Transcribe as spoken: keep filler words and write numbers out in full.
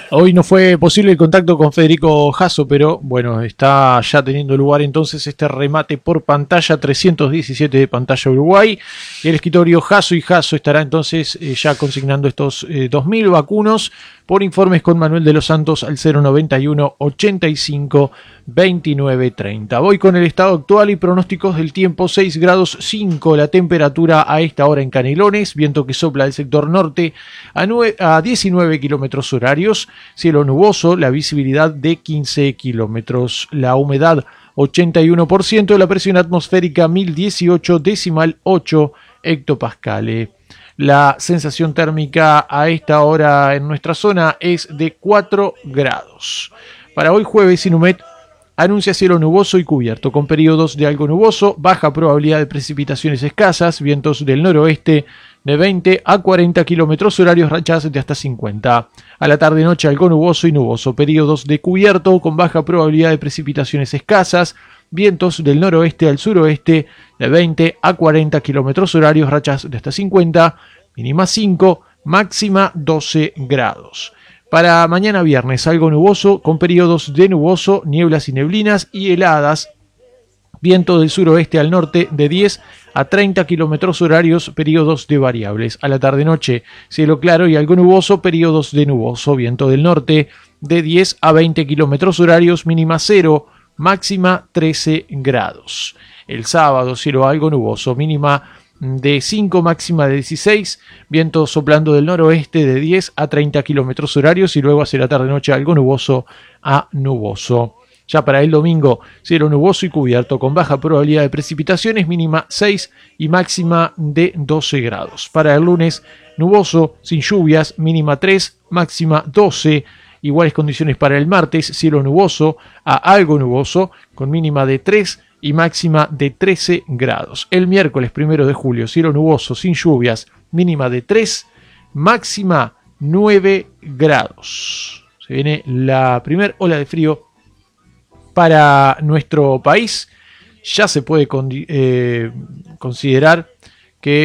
Hoy no fue posible el contacto con Federico Jasso, pero bueno, está ya teniendo lugar entonces este remate por pantalla, trescientos diecisiete de pantalla Uruguay. El escritorio Jasso y Jasso estará entonces eh, ya consignando estos eh, dos mil vacunos por informes con Manuel de los Santos al cero noventa y uno ochenta y cinco veintinueve treinta. Voy con el estado actual y pronósticos del tiempo. Seis grados cinco la temperatura a esta hora en Canelones, viento que sopla del sector norte a, nueve, a diecinueve kilómetros horarios, cielo nuboso, la visibilidad de quince kilómetros, la humedad ochenta y uno por ciento, la presión atmosférica mil dieciocho decimal ocho hectopascales. La sensación térmica a esta hora en nuestra zona es de cuatro grados. Para hoy jueves, Inumet anuncia cielo nuboso y cubierto, con periodos de algo nuboso, baja probabilidad de precipitaciones escasas, vientos del noroeste de veinte a cuarenta kilómetros horarios, rachas de hasta cincuenta. A la tarde-noche algo nuboso y nuboso, periodos de cubierto con baja probabilidad de precipitaciones escasas, vientos del noroeste al suroeste de veinte a cuarenta kilómetros horarios, rachas de hasta cincuenta, mínima cinco, máxima doce grados. Para mañana viernes algo nuboso con periodos de nuboso, nieblas y neblinas y heladas, viento del suroeste al norte de diez a treinta kilómetros horarios, periodos de variables. A la tarde-noche, cielo claro y algo nuboso, periodos de nuboso, viento del norte de diez a veinte kilómetros horarios, mínima cero, máxima trece grados. El sábado, cielo algo nuboso, mínima de cinco, máxima de dieciséis, viento soplando del noroeste de diez a treinta kilómetros horarios y luego hacia la tarde-noche algo nuboso a nuboso. Ya para el domingo, cielo nuboso y cubierto con baja probabilidad de precipitaciones, mínima seis y máxima de doce grados. Para el lunes, nuboso, sin lluvias, mínima tres, máxima doce. Iguales condiciones para el martes, cielo nuboso a algo nuboso, con mínima de tres y máxima de trece grados. El miércoles primero de julio, cielo nuboso, sin lluvias, mínima de tres, máxima nueve grados. Se viene la primera ola de frío para nuestro país. Ya se puede con, eh, considerar